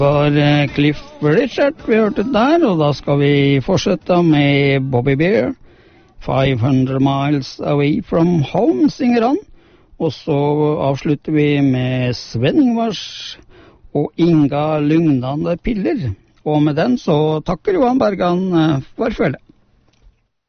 var Cliff Richard vi hørte der, og da skal vi fortsette med Bobby Bear, 500 Miles Away From Home, synger han. Og så avslutter vi med Sven Ingvars og Inga Lugnande Piller. Og med den så takker Johan Bergan for følget.